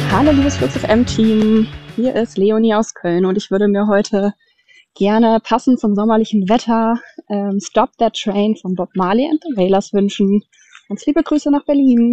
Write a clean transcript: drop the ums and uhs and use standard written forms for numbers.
Hallo liebes Flux FM Team, hier ist Leonie aus Köln und ich würde mir heute gerne passend zum sommerlichen Wetter Stop That Train von Bob Marley and the Wailers wünschen. Ganz liebe Grüße nach Berlin.